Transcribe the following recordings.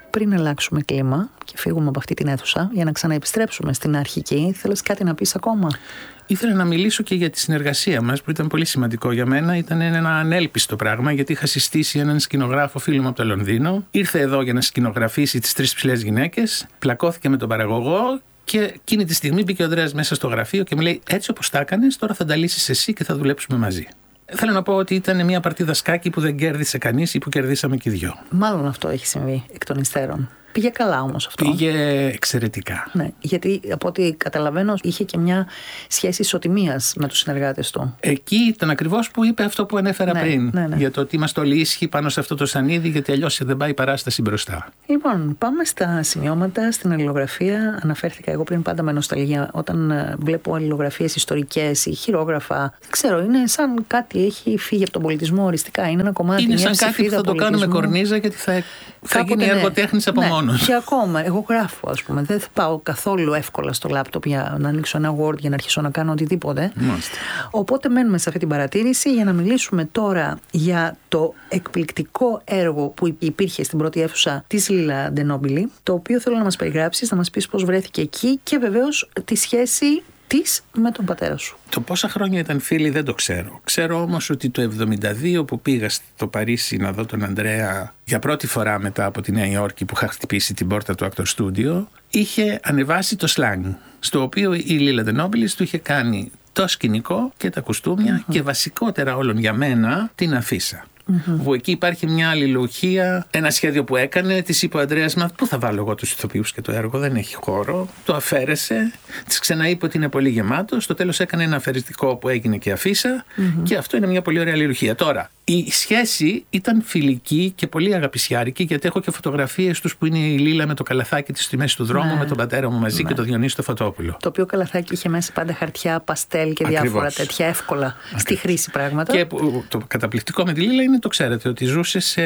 Πριν αλλάξουμε κλίμα και φύγουμε από αυτή την αίθουσα για να ξαναεπιστρέψουμε στην αρχική, θέλεις κάτι να πεις ακόμα? Ήθελα να μιλήσω και για τη συνεργασία μας, που ήταν πολύ σημαντικό για μένα. Ήταν ένα ανέλπιστο πράγμα, γιατί είχα συστήσει έναν σκηνογράφο φίλο μου από το Λονδίνο. Ήρθε εδώ για να σκηνογραφήσει τις 3 ψηλές γυναίκες, πλακώθηκε με τον παραγωγό και εκείνη τη στιγμή μπήκε ο Ανδρέας μέσα στο γραφείο και μου λέει: έτσι όπως τα έκανες, τώρα θα τα λύσεις εσύ και θα δουλέψουμε μαζί. Θέλω να πω ότι ήταν μια παρτίδα σκάκι που δεν κέρδισε κανείς ή που κερδίσαμε και οι δυο. Μάλλον αυτό έχει συμβεί εκ των υστέρων. Πήγε καλά όμως αυτό. Πήγε εξαιρετικά. Ναι, γιατί από ό,τι καταλαβαίνω είχε και μια σχέση ισοτιμίας με τους συνεργάτες του. Εκεί ήταν ακριβώς που είπε αυτό που ανέφερα πριν. Ναι. Για το ότι είμαστε όλοι ίσχυοι πάνω σε αυτό το σανίδι, γιατί αλλιώς δεν πάει η παράσταση μπροστά. Λοιπόν, πάμε στα σημειώματα, στην αλληλογραφία. Αναφέρθηκα εγώ πριν πάντα με νοσταλγία. Όταν βλέπω αλληλογραφίες ιστορικές ή χειρόγραφα, δεν ξέρω, είναι σαν κάτι έχει φύγει από τον πολιτισμό οριστικά. Είναι ένα κομμάτι. Είναι σαν κάτι που θα το κάνουμε κορνίζα, γιατί θα γίνει εργοτέχνης από μόνος. Και ακόμα, εγώ γράφω, ας πούμε. Δεν θα πάω καθόλου εύκολα στο λάπτοπ για να ανοίξω ένα Word για να αρχίσω να κάνω οτιδήποτε. Μάλιστα. Οπότε μένουμε σε αυτή την παρατήρηση για να μιλήσουμε τώρα για το εκπληκτικό έργο που υπήρχε στην πρώτη αίθουσα της Λίλα Ντενόμπιλη, το οποίο θέλω να μας περιγράψεις, να μας πεις πώς βρέθηκε εκεί και βεβαίως τη σχέση της με τον πατέρα σου. Το πόσα χρόνια ήταν φίλοι δεν το ξέρω. Ξέρω όμως ότι το 1972 που πήγα στο Παρίσι να δω τον Ανδρέα για πρώτη φορά μετά από τη Νέα Υόρκη, που είχα χτυπήσει την πόρτα του Actor Studio, είχε ανεβάσει το slang, στο οποίο η Λίλα Ντενόμπιλη του είχε κάνει το σκηνικό και τα κουστούμια και βασικότερα όλων για μένα την αφίσα. Που εκεί υπάρχει μια αλληλουχία, ένα σχέδιο που έκανε, της είπε ο Ανδρέας: μα πού θα βάλω εγώ τους ηθοποιούς και το έργο, δεν έχει χώρο. Το αφαίρεσε, της ξαναείπε ότι είναι πολύ γεμάτο. Στο τέλος έκανε ένα αφαιριστικό που έγινε και αφίσα, και αυτό είναι μια πολύ ωραία αλληλουχία. Τώρα, η σχέση ήταν φιλική και πολύ αγαπησιάρικη, γιατί έχω και φωτογραφίες τους που είναι η Λίλα με το καλαθάκι της στη μέση του δρόμου, με τον πατέρα μου μαζί και τον Διονύση το Φωτόπουλο. Το οποίο καλαθάκι είχε μέσα πάντα χαρτιά, παστέλ και διάφορα τέτοια εύκολα στη χρήση πράγματα. Και το καταπληκτικό με τη Λίλα είναι, το ξέρετε, ότι ζούσε σε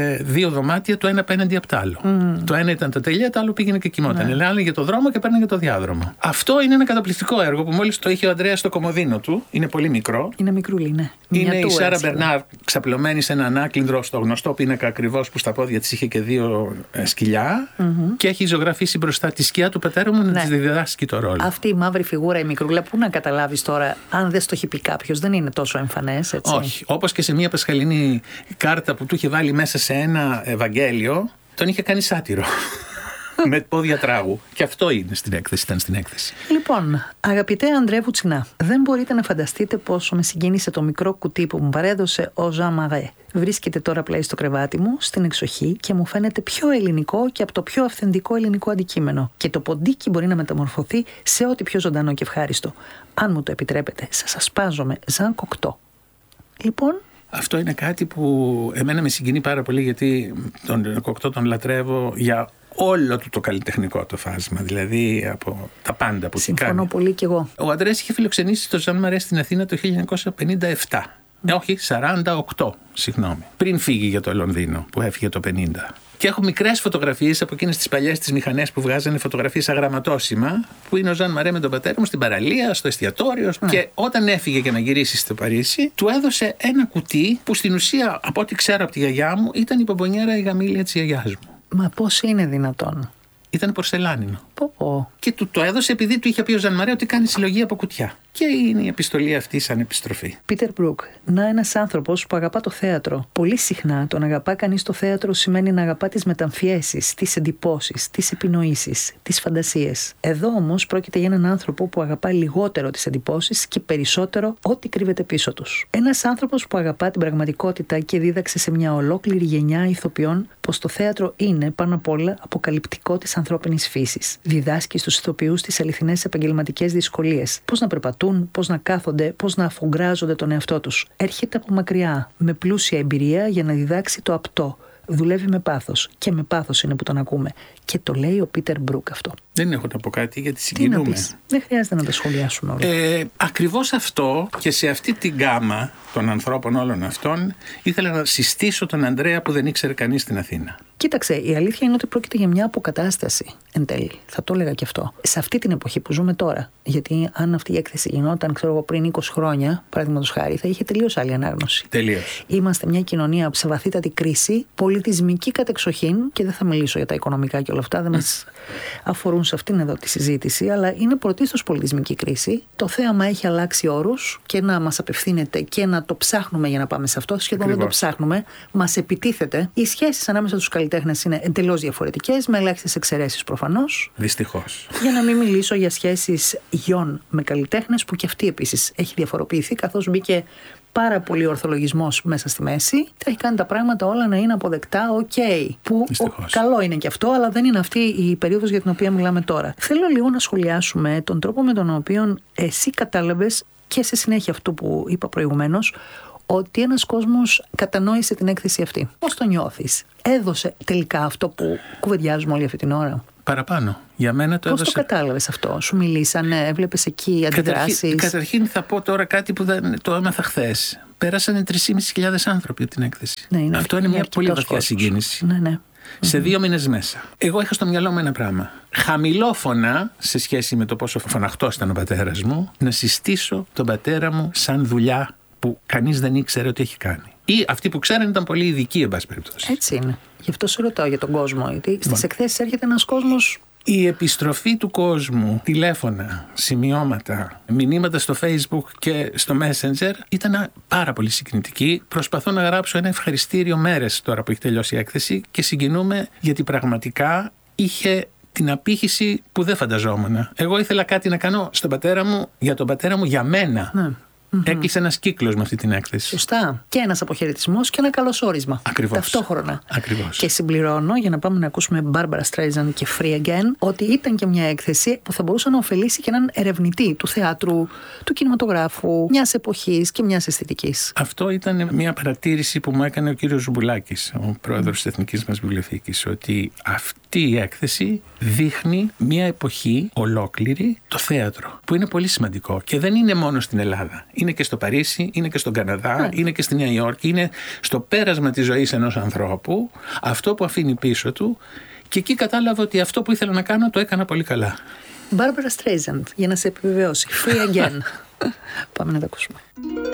2 δωμάτια, το ένα απέναντι από το άλλο. Το ένα ήταν τα τελεία, το άλλο πήγαινε και κοιμόταν. Έλεγε για το δρόμο και παίρνει το διάδρομο. Αυτό είναι ένα καταπληκτικό έργο που μόλις το είχε ο Ανδρέας στο κομοδίνο του. Είναι πολύ μικρό. Είναι μικρούλι, ναι. Είναι η Σάρα Μπερνάρ ξαπλωμένη σε έναν άκλινδρο στο γνωστό πίνακα ακριβώς, που στα πόδια της είχε και 2 σκυλιά, και έχει ζωγραφίσει μπροστά τη σκιά του πατέρα μου να της διδάσκει το ρόλο. Αυτή η μαύρη φιγούρα, η μικρούλα, πού να καταλάβεις τώρα, αν δεν στο έχει πει κάποιος, δεν είναι τόσο εμφανές, έτσι. Όχι. Όπως και σε μια πασχαλινή κάρτα που του είχε βάλει μέσα σε ένα Ευαγγέλιο, τον είχε κάνει σάτυρο. Με πόδια τράγου. Και αυτό είναι στην έκθεση, ήταν στην έκθεση. Λοιπόν, αγαπητέ Αντρέ Βουτσινά, δεν μπορείτε να φανταστείτε πόσο με συγκίνησε το μικρό κουτί που μου παρέδωσε ο Ζαν Μαρέ. Βρίσκεται τώρα πλέον στο κρεβάτι μου, στην εξοχή, και μου φαίνεται πιο ελληνικό και από το πιο αυθεντικό ελληνικό αντικείμενο. Και το ποντίκι μπορεί να μεταμορφωθεί σε ό,τι πιο ζωντανό και ευχάριστο. Αν μου το επιτρέπετε, σας ασπάζομαι Ζαν Κοκτό. Λοιπόν. Αυτό είναι κάτι που εμένα με συγκινεί πάρα πολύ, γιατί τον Κοκτό τον λατρεύω για όλο του το καλλιτεχνικό το φάσμα, δηλαδή από τα πάντα που έχει κάνει. Συμφωνώ πολύ κι εγώ. Ο Ανδρέας είχε φιλοξενήσει το Ζαν Μαρέ στην Αθήνα το 1957. Όχι, 48, συγγνώμη. Πριν φύγει για το Λονδίνο, που έφυγε το 50. Και έχω μικρές φωτογραφίες από εκείνες τις παλιές τις μηχανές που βγάζανε φωτογραφίες αγραμματώσιμα, που είναι ο Ζαν Μαρέ με τον πατέρα μου στην παραλία, στο εστιατόριο. Και όταν έφυγε για να γυρίσει στο Παρίσι, του έδωσε ένα κουτί που στην ουσία, από ό,τι ξέρω από τη γιαγιά μου, ήταν η μπομπονιέρα η γαμήλια της γιαγιάς μου. Μα πώς είναι δυνατόν? Ήταν πορσελάνινο. Πω. Και του το έδωσε επειδή του είχε πει ο Ζαν Μαρέ ότι κάνει συλλογή από κουτιά. Και είναι η επιστολή αυτή σαν επιστροφή. Πίτερ Μπρουκ, να ένας άνθρωπος που αγαπά το θέατρο. Πολύ συχνά το να αγαπά κανείς το θέατρο σημαίνει να αγαπά τις μεταμφιέσεις, τις εντυπώσεις, τις επινοήσεις, τις φαντασίες. Εδώ όμως πρόκειται για έναν άνθρωπο που αγαπά λιγότερο τις εντυπώσεις και περισσότερο ό,τι κρύβεται πίσω τους. Ένας άνθρωπος που αγαπά την πραγματικότητα και δίδαξε σε μια ολόκληρη γενιά ηθοποιών πως το θέατρο είναι πάνω απ' όλα αποκαλυπτικό της ανθρώπινης φύσης. Διδάσκει στους ηθοποιούς τις αληθινές επαγγελματικές δυσκολίες. Πώς να περπατούν, πώς να κάθονται, πώς να αφογκράζονται τον εαυτό τους. Έρχεται από μακριά, με πλούσια εμπειρία για να διδάξει το απτό. Δουλεύει με πάθος. Και με πάθος είναι που τον ακούμε. Και το λέει ο Πίτερ Μπρουκ αυτό. Δεν έχω να πω κάτι γιατί συγκινούμε. Δεν χρειάζεται να τα σχολιάσουμε όλα. Ακριβώς αυτό, και σε αυτή την γκάμα των ανθρώπων όλων αυτών ήθελα να συστήσω τον Ανδρέα που δεν ήξερε κανείς στην Αθήνα. Κοίταξε, η αλήθεια είναι ότι πρόκειται για μια αποκατάσταση εν τέλει. Θα το έλεγα και αυτό. Σε αυτή την εποχή που ζούμε τώρα. Γιατί αν αυτή η έκθεση γινόταν, ξέρω εγώ, πριν 20 χρόνια, παραδείγματος χάρη, θα είχε τελείως άλλη ανάγνωση. Τελείως. Είμαστε μια κοινωνία σε βαθύτατη κρίση, πολιτισμική κατεξοχήν, και δεν θα μιλήσω για τα οικονομικά και όλα αυτά, δεν μας αφορούν σε αυτήν εδώ τη συζήτηση, αλλά είναι πρωτίστως πολιτισμική κρίση. Το θέαμα έχει αλλάξει όρους και να μας απευθύνεται και να το ψάχνουμε για να πάμε σε αυτό. Σχεδόν δεν το ψάχνουμε, μας επιτίθεται. Οι σχέσεις ανάμεσα στους καλλιτέχνες είναι εντελώς διαφορετικές, με ελάχιστες εξαιρέσεις προφανώς. Δυστυχώς. Για να μην μιλήσω για σχέσεις γιών με καλλιτέχνες, που και αυτή επίσης έχει διαφοροποιηθεί, καθώς μπήκε πάρα πολύ ορθολογισμός μέσα στη μέση. Έχει κάνει τα πράγματα όλα να είναι αποδεκτά, που καλό είναι και αυτό, αλλά δεν είναι αυτή η περίοδος για την οποία μιλάμε τώρα. Θέλω λίγο να σχολιάσουμε τον τρόπο με τον οποίο εσύ κατάλαβες, και σε συνέχεια αυτού που είπα προηγουμένως, ότι ένας κόσμος κατανόησε την έκθεση αυτή. Πώς το νιώθεις? Έδωσε τελικά αυτό που κουβεντιάζουμε όλη αυτή την ώρα? Παραπάνω. Για μένα το έδωσε. Πώς το κατάλαβες αυτό? Σου μιλήσανε, έβλεπες εκεί αντιδράσεις? Καταρχήν θα πω τώρα κάτι που το έμαθα χθες. Πέρασαν 3.500 άνθρωποι από την έκθεση. Ναι, αυτό είναι μια πολύ βαθιά συγκίνηση. Ναι. Σε 2 μήνες μέσα. Εγώ είχα στο μυαλό μου ένα πράγμα. Χαμηλόφωνα, σε σχέση με το πόσο φωναχτός ήταν ο πατέρας μου, να συστήσω τον πατέρα μου σαν δουλειά που κανείς δεν ήξερε ότι έχει κάνει. Ή αυτοί που ξέραν ήταν πολύ ειδικοί, εν πάση περιπτώσει. Έτσι είναι. Γι' αυτό σε ρωτάω για τον κόσμο. Γιατί στις εκθέσεις έρχεται ένας κόσμος. Η επιστροφή του κόσμου, τηλέφωνα, σημειώματα, μηνύματα στο Facebook και στο Messenger ήταν πάρα πολύ συγκινητική. Προσπαθώ να γράψω ένα ευχαριστήριο μέρες τώρα που έχει τελειώσει η έκθεση και συγκινούμε, γιατί πραγματικά είχε την απήχηση που δεν φανταζόμουν. Εγώ ήθελα κάτι να κάνω στον πατέρα μου, για τον πατέρα μου, για μένα. Ναι. Έκλεισε ένας κύκλος με αυτή την έκθεση. Σωστά. Και ένας αποχαιρετισμός και ένα καλωσόρισμα. Ακριβώς. Ταυτόχρονα. Ακριβώς. Και συμπληρώνω, για να πάμε να ακούσουμε Barbra Streisand και Free Again, ότι ήταν και μια έκθεση που θα μπορούσε να ωφελήσει και έναν ερευνητή του θεάτρου, του κινηματογράφου, μιας εποχής και μιας αισθητικής. Αυτό ήταν μια παρατήρηση που μου έκανε ο κύριος Ζουμπουλάκης, ο πρόεδρος της Εθνικής μας Βιβλιοθήκης, ότι αυτή η έκθεση δείχνει μια εποχή ολόκληρη, το θέατρο, που είναι πολύ σημαντικό και δεν είναι μόνο στην Ελλάδα. Είναι και στο Παρίσι, είναι και στον Καναδά, είναι και στη Νέα Υόρκη, είναι στο πέρασμα της ζωής ενός ανθρώπου, αυτό που αφήνει πίσω του, και εκεί κατάλαβα ότι αυτό που ήθελα να κάνω το έκανα πολύ καλά. Barbra Streisand, για να σε επιβεβαιώσει. Free Again. Πάμε να τα ακούσουμε.